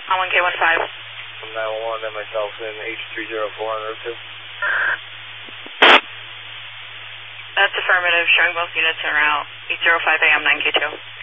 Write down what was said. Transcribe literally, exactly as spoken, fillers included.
On one K one five. From nine one one and myself in H three zero four on route two. That's affirmative, showing both units en route. eight zero five A M nine K two.